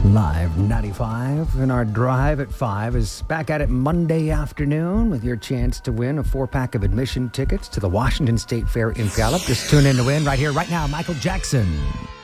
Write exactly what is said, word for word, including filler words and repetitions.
Live ninety-five, and our drive at five is back at it Monday afternoon with your chance to win a four-pack of admission tickets to the Washington State Fair in Gallup. Just tune in to win right here, right now. Michael Jackson.